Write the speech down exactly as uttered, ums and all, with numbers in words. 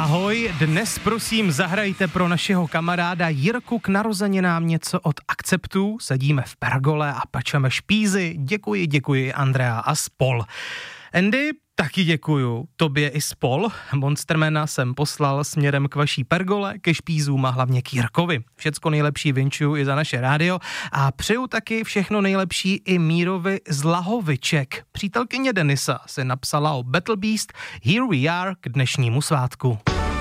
Ahoj, dnes prosím zahrajte pro našeho kamaráda Jirku k narozeninám něco od Akceptů. Sedíme v pergole a pečeme špízy. Děkuji, děkuji, Andrea a spol. Andy, taky děkuju, tobě i spol. Monstermana jsem poslal směrem k vaší pergole, ke špízům a hlavně k Jirkovi. Všecko nejlepší vinčuju i za naše rádio a přeju taky všechno nejlepší i Mírovi z Lahoviček. Přítelkyně Denisa se napsala o Battle Beast Here We Are k dnešnímu svátku.